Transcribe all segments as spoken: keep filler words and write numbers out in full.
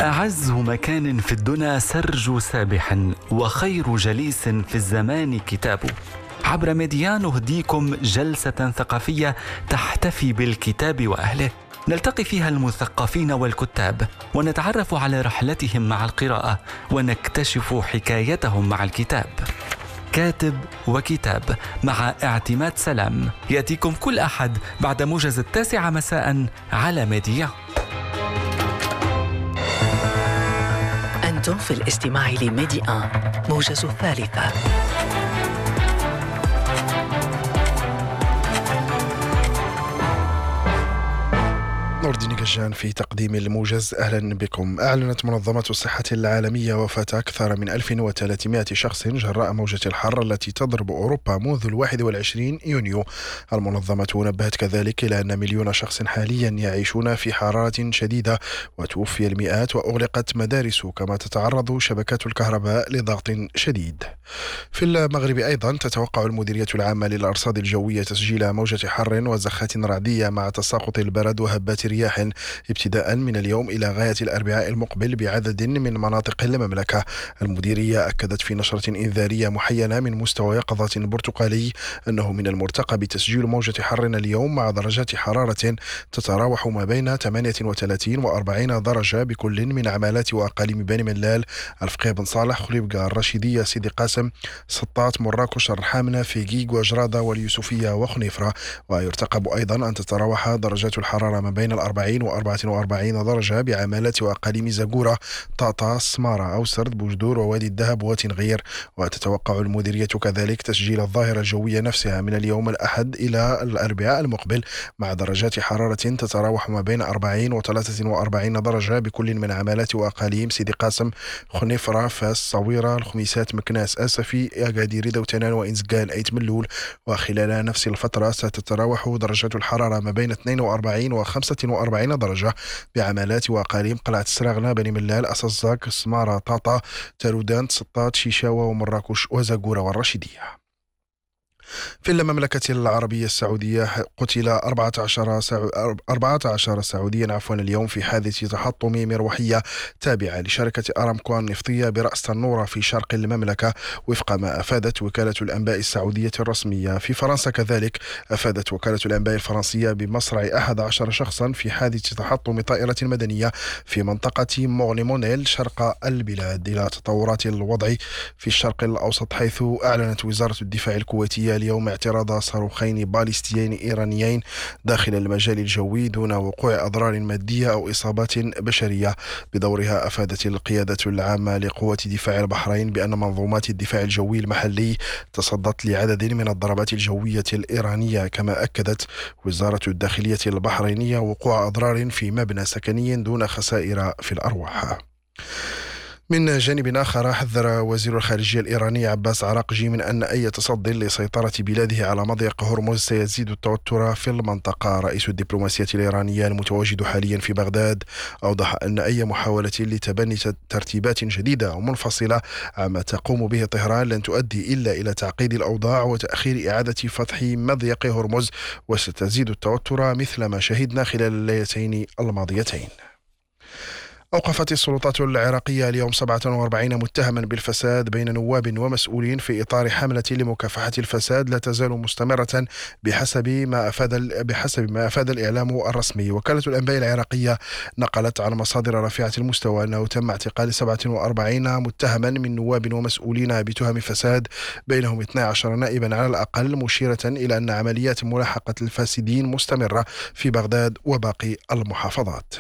أعز مكان في الدنا سرج سابح، وخير جليس في الزمان كتابه. عبر ميديان نهديكم جلسة ثقافية تحتفي بالكتاب وأهله، نلتقي فيها المثقفين والكتاب ونتعرف على رحلتهم مع القراءة ونكتشف حكايتهم مع الكتاب. كاتب وكتاب مع اعتماد سلام يأتيكم كل أحد بعد موجز التاسعة مساء على ميديان. أنتم في الاستماع لميديان موجز الثالثة. نور الدين قجان في تقديم الموجز. أهلا بكم. أعلنت منظمة الصحة العالمية وفاة أكثر من ألف وثلاثمائة شخص جراء موجة الحر التي تضرب أوروبا منذ الواحد والعشرين يونيو. المنظمة نبهت كذلك إلى أن مليون شخص حاليا يعيشون في حرارة شديدة وتوفي المئات وأغلقت مدارس، كما تتعرض شبكات الكهرباء لضغط شديد. في المغرب أيضا تتوقع المديرية العامة للأرصاد الجوية تسجيل موجة حر وزخات رعدية مع تساقط البرد وهبات رياح ابتداء من اليوم إلى غاية الأربعاء المقبل بعدد من مناطق المملكة. المديرية أكدت في نشرة إنذارية محينة من مستوى يقظة برتقالي أنه من المرتقب تسجيل موجة حر اليوم مع درجات حرارة تتراوح ما بين ثمانية وثلاثين وأربعين درجة بكل من عمالات وأقاليم بني ملال، الفقيه بن صالح، خليبقة، الرشيدية، سيدي قاسم، سطات، مراكش، الرحامنة، فيقيق وجرادة واليوسفية وخنيفرة. ويرتقب أيضا أن تتراوح درجات الحرارة ما بين الأربعين وأربعة وأربعين درجة بعمالات وأقاليم زقورة، طاطا، سمارة، أوسرد، بوجدور ووادي الذهب وتنغير. وتتوقع المديرية كذلك تسجيل الظاهرة الجوية نفسها من اليوم الأحد إلى الأربعاء المقبل مع درجات حرارة تتراوح ما بين أربعين وثلاثة وأربعين درجة بكل من عمالات وأقاليم سيدي قاسم، خنيفرة، فاس، صويرة، الخميسات، مكناس، أسفي، أكادير، دوتنان، وإنزقال، أيت ملول. وخلال نفس الفترة ستتراوح درجات الحرارة ما بين اثنين وأربعين وخمسة وأربعين درجة بعمالات وأقاليم قلعة السراغنة، بني ملال، أسزاك، سمارة، طاطا، تارودان، سطات، شيشاوة ومراكش وزقورة والرشيدية. في المملكة العربية السعودية قتل أربعة عشر سعو... أربعة عشر سعوديا عفوا اليوم في حادث تحطم مروحية تابعة لشركة أرامكو النفطية برأس تنورة في شرق المملكة، وفق ما أفادت وكالة الأنباء السعودية الرسمية. في فرنسا كذلك أفادت وكالة الأنباء الفرنسية بمصرع أحد عشر شخصا في حادث تحطم طائرة مدنية في منطقة مونيل شرق البلاد. إلى تطورات الوضع في الشرق الأوسط، حيث أعلنت وزارة الدفاع الكويتية اليوم اعتراض صاروخين باليستيين إيرانيين داخل المجال الجوي دون وقوع أضرار مادية أو إصابات بشرية. بدورها أفادت القيادة العامة لقوات دفاع البحرين بأن منظومات الدفاع الجوي المحلي تصدت لعدد من الضربات الجوية الإيرانية، كما أكدت وزارة الداخلية البحرينية وقوع أضرار في مبنى سكني دون خسائر في الأرواح. من جانب آخر، حذر وزير الخارجية الإيراني عباس عراقجي من أن أي تصدي لسيطرة بلاده على مضيق هرمز سيزيد التوتر في المنطقة. رئيس الدبلوماسية الإيرانية المتواجد حاليا في بغداد أوضح أن أي محاولة لتبني ترتيبات جديدة أو منفصلة عما تقوم به طهران لن تؤدي إلا إلى تعقيد الأوضاع وتأخير إعادة فتح مضيق هرمز، وستزيد التوتر مثل ما شهدنا خلال الليلتين الماضيتين. أوقفت السلطات العراقية اليوم سبعة وأربعين متهما بالفساد بين نواب ومسؤولين في إطار حملة لمكافحة الفساد لا تزال مستمرة بحسب ما أفاد بحسب ما أفاد الإعلام الرسمي. وكالة الأنباء العراقية نقلت عن مصادر رفيعة المستوى أنه تم اعتقال سبعة وأربعين متهما من نواب ومسؤولين بتهم فساد، بينهم اثني عشر نائبا على الأقل، مشيرة إلى أن عمليات ملاحقة الفاسدين مستمرة في بغداد وباقي المحافظات.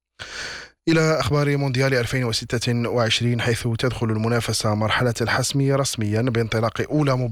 إلى أخبار مونديال ألفين وستة وعشرين، حيث تدخل المنافسة مرحلة الحسم رسميا بانطلاق أولى